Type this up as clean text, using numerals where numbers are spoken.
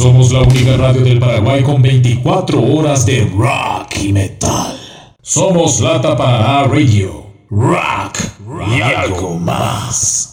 Somos la única radio del Paraguay con 24 horas de rock y metal. Somos Lata Paraná Radio. Rock y algo más.